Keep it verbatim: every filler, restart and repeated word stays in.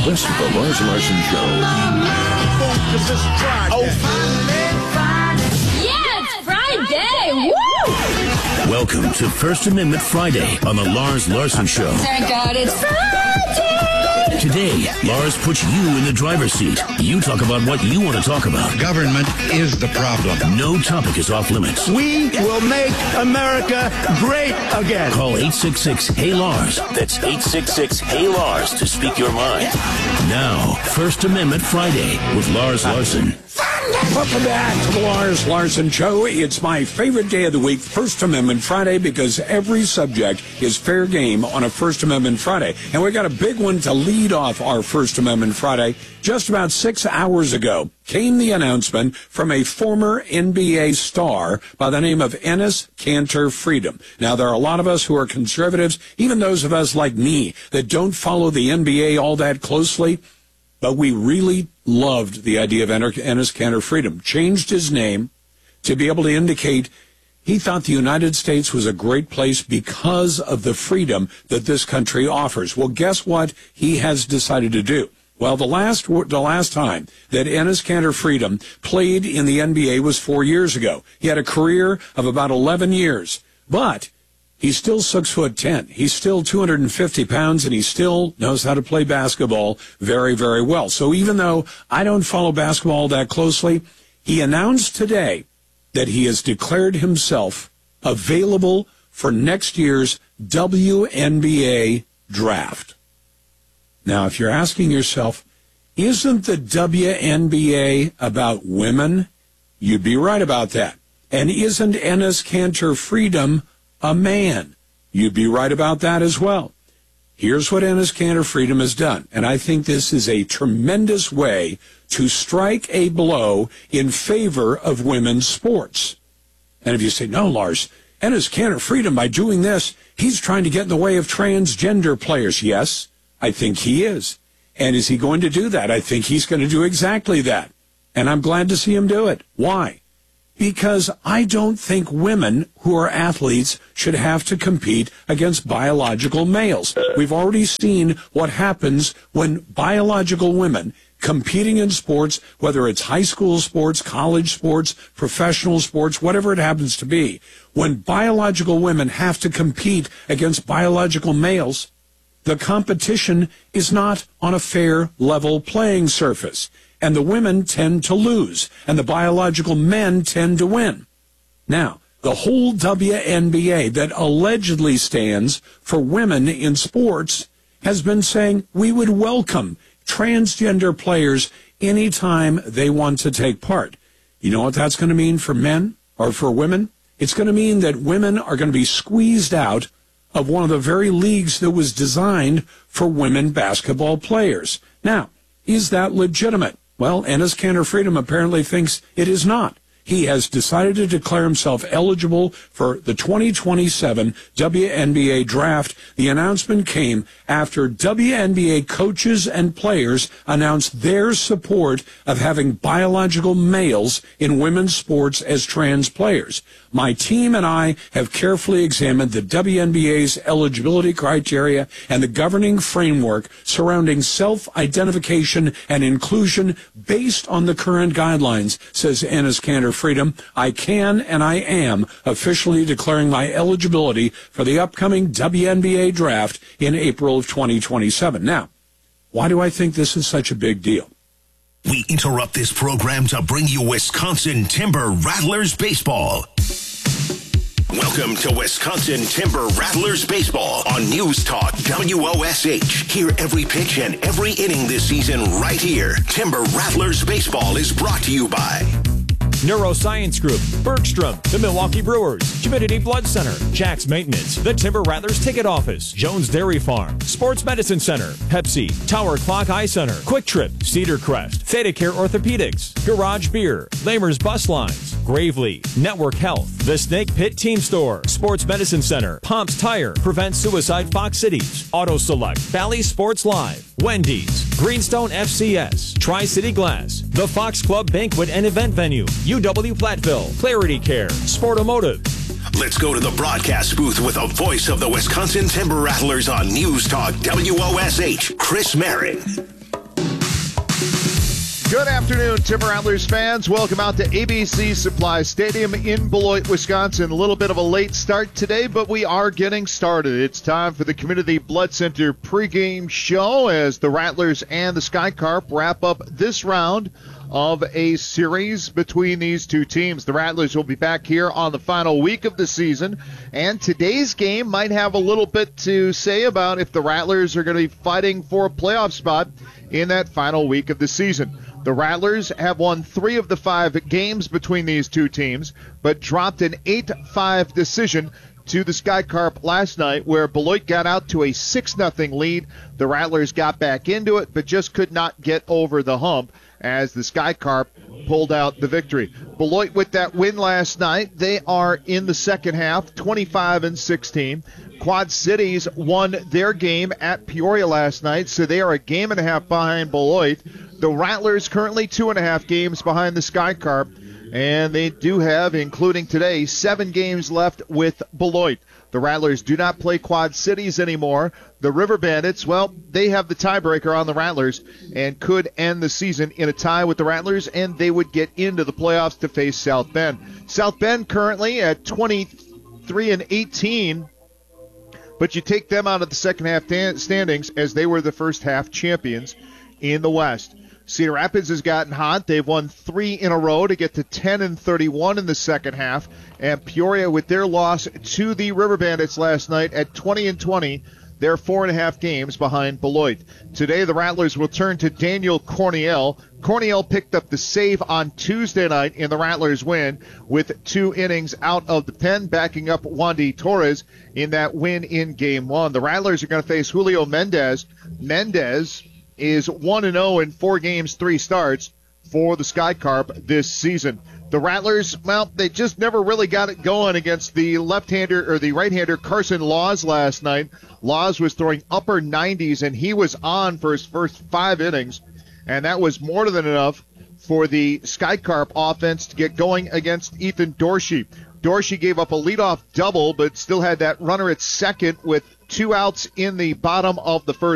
Listen to the Lars Larson Show. Oh, yeah, it's Friday! Woo! Welcome to First Amendment Friday on the Lars Larson Show. Thank God it's Friday! Today, Lars puts you in the driver's seat. You talk about what you want to talk about. Government is the problem. No topic is off limits. We will make America great again. Call eight six six, H E Y, Lars. That's eight six six, H E Y, Lars to speak your mind. Now, First Amendment Friday with Lars Larson. Welcome back to the Lars Larson Show. It's my favorite day of the week, First Amendment Friday, because every subject is fair game on a First Amendment Friday. And we got a big one to lead off our First Amendment Friday. Just about six hours ago came the announcement from a former N B A star by the name of Enes Kanter Freedom. Now, there are a lot of us who are conservatives, even those of us like me that don't follow the N B A all that closely. But we really loved the idea of Enes Kanter Freedom. Changed his name to be able to indicate he thought the United States was a great place because of the freedom that this country offers. Well, guess what he has decided to do? Well, the last the last time that Enes Kanter Freedom played in the N B A was four years ago. He had a career of about eleven years, but he's still six foot ten. He's still two hundred fifty pounds, and he still knows how to play basketball very, very well. So even though I don't follow basketball that closely, he announced today that he has declared himself available for next year's W N B A draft. Now, if you're asking yourself, isn't the W N B A about women? You'd be right about that. And isn't Enes Kanter Freedom a man? You'd be right about that as well. Here's what Enes Kanter Freedom has done, and I think this is a tremendous way to strike a blow in favor of women's sports. And if you say, no, Lars, Enes Kanter Freedom, by doing this, he's trying to get in the way of transgender players. Yes, I think he is. And is he going to do that? I think he's going to do exactly that. And I'm glad to see him do it. Why? Because I don't think women who are athletes should have to compete against biological males. We've already seen what happens when biological women competing in sports, whether it's high school sports, college sports, professional sports, whatever it happens to be, when biological women have to compete against biological males, the competition is not on a fair, level playing surface. And the women tend to lose, and the biological men tend to win. Now, the whole W N B A that allegedly stands for women in sports has been saying we would welcome transgender players anytime they want to take part. You know what that's going to mean for men or for women? It's going to mean that women are going to be squeezed out of one of the very leagues that was designed for women basketball players. Now, is that legitimate? Well, Enes Kanter Freedom apparently thinks it is not. He has decided to declare himself eligible for the twenty twenty-seven W N B A draft. The announcement came after W N B A coaches and players announced their support of having biological males in women's sports as trans players. My team and I have carefully examined the W N B A's eligibility criteria and the governing framework surrounding self-identification and inclusion based on the current guidelines, says Enes Kanter Freedom. I can and I am officially declaring my eligibility for the upcoming W N B A draft in April of twenty twenty-seven. Now, why do I think this is such a big deal? We interrupt this program to bring you Wisconsin Timber Rattlers Baseball. Welcome to Wisconsin Timber Rattlers Baseball on News Talk W O S H. Hear every pitch and every inning this season right here. Timber Rattlers Baseball is brought to you by Neuroscience Group, Bergstrom, the Milwaukee Brewers, Community Blood Center, Jack's Maintenance, the Timber Rattlers Ticket Office, Jones Dairy Farm, Sports Medicine Center, Pepsi, Tower Clock Eye Center, Quick Trip, Cedar Crest, Theta Care Orthopedics, Garage Beer, Lamer's Bus Lines, Gravely, Network Health, The Snake Pit Team Store, Sports Medicine Center, Pomps Tire, Prevent Suicide Fox Cities, Auto Select, Valley Sports Live, Wendy's, Greenstone F C S, Tri-City Glass, the Fox Club Banquet and Event Venue, U W Platteville, Clarity Care, Sportomotive. Let's go to the broadcast booth with the voice of the Wisconsin Timber Rattlers on News Talk W O S H, Chris Marin. afternoon, Timber Rattlers fans. Welcome out to A B C Supply Stadium in Beloit, Wisconsin. A little bit of a late start today, but we are getting started. It's time for the Community Blood Center pregame show as the Rattlers and the Sky Carp wrap up this round of a series between these two teams. The Rattlers will be back here on the final week of the season, and today's game might have a little bit to say about if the Rattlers are going to be fighting for a playoff spot in that final week of the season. The Rattlers have won three of the five games between these two teams, but dropped an eight five decision to the Sky Carp last night, where Beloit got out to a six nothing lead. The Rattlers got back into it, but just could not get over the hump as the Sky Carp pulled out the victory. Beloit, with that win last night, they are in the second half, twenty-five and sixteen. Quad Cities won their game at Peoria last night, so they are a game and a half behind Beloit. The Rattlers currently two and a half games behind the Sky Carp, and they do have, including today, seven games left with Beloit. The Rattlers do not play Quad Cities anymore. The River Bandits, well, they have the tiebreaker on the Rattlers and could end the season in a tie with the Rattlers, and they would get into the playoffs to face South Bend. South Bend currently at twenty-three and eighteen, but you take them out of the second half standings as they were the first half champions in the West. Cedar Rapids has gotten hot. They've won three in a row to get to ten and thirty-one in the second half. And Peoria, with their loss to the River Bandits last night at twenty and twenty, they're four and a half games behind Beloit. Today, the Rattlers will turn to Daniel Corniel. Corniel picked up the save on Tuesday night in the Rattlers' win with two innings out of the pen, backing up Wandy Torres in that win in Game one. The Rattlers are going to face Julio Mendez. Mendez is one and oh in four games, three starts for the Sky Carp this season. The Rattlers, well, they just never really got it going against the left-hander or the right-hander Carson Laws last night. Laws was throwing upper nineties, and he was on for his first five innings, and that was more than enough for the Sky Carp offense to get going against Ethan Dorsey. Dorsey gave up a leadoff double, but still had that runner at second with two outs in the bottom of the first.